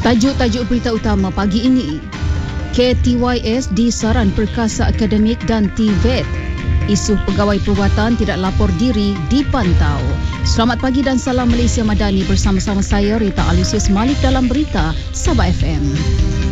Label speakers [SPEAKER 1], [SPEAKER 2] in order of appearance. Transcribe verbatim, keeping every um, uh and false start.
[SPEAKER 1] Tajuk-tajuk berita utama pagi ini. K T Y S disaran Perkasa Akademik dan T V E T. Isu pegawai perubatan tidak lapor diri dipantau. Selamat pagi dan salam Malaysia Madani, bersama-sama saya Rita Alusius Malik dalam berita Sabah F M.